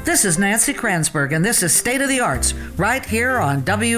This is Nancy Kranzberg, and this is State of the Arts, right here on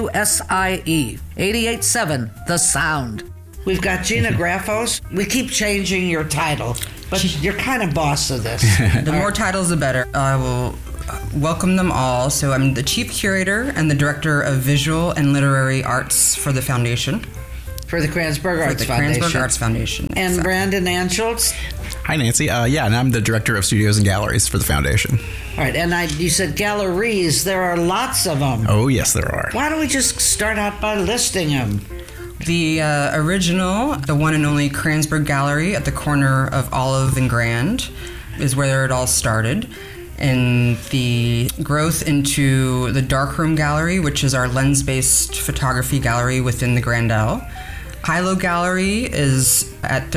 WSIE 88.7 The Sound. We've got Gina Graffos. We keep changing your title, but you're kind of boss of this. The more titles, the better. I will welcome them all. So I'm the Chief Curator and the Director of Visual and Literary Arts for the Foundation. For the Kranzberg Arts Foundation. Kranzberg Arts Foundation. And exactly. Brandon Anschultz. Hi, Nancy. And I'm the Director of Studios and Galleries for the Foundation. All right, and you said galleries. There are lots of them. Oh, yes, there are. Why don't we just start out by listing them? The original, the one and only Kranzberg Gallery at the corner of Olive and Grand is where it all started. And the growth into the Darkroom Gallery, which is our lens-based photography gallery within the Grandel. Hilo Gallery is at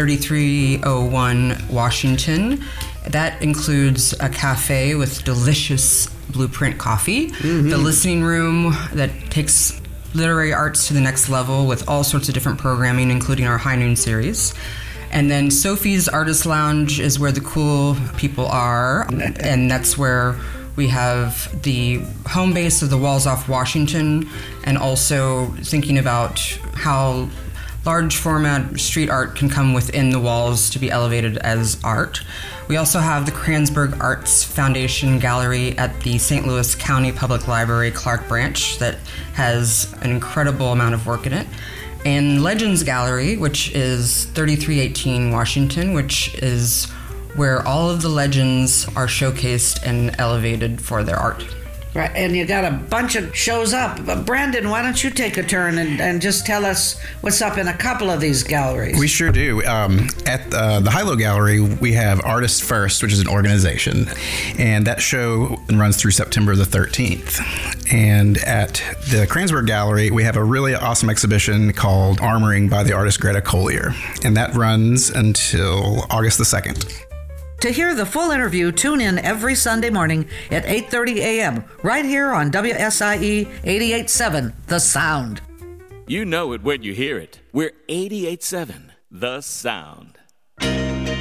3301 Washington. That includes a cafe with delicious Blueprint coffee, the listening room that takes literary arts to the next level with all sorts of different programming, including our High Noon series. And then Sophie's Artist Lounge is where the cool people are, and that's where we have the home base of the Walls Off Washington, and also thinking about how large format street art can come within the walls to be elevated as art. We also have the Kranzberg Arts Foundation Gallery at the St. Louis County Public Library Clark Branch that has an incredible amount of work in it. And Legends Gallery, which is 3318 Washington, which is where all of the legends are showcased and elevated for their art. Right, and you got a bunch of shows up. Brandon, why don't you take a turn and just tell us what's up in a couple of these galleries? We sure do. At the Hilo Gallery, we have Artists First, which is an organization, and that show runs through September the 13th. And at the Kranzberg Gallery, we have a really awesome exhibition called Armoring by the artist Greta Collier, and that runs until August the 2nd. To hear the full interview, tune in every Sunday morning at 8:30 a.m. right here on WSIE 88.7 The Sound. You know it when you hear it. We're 88.7 The Sound.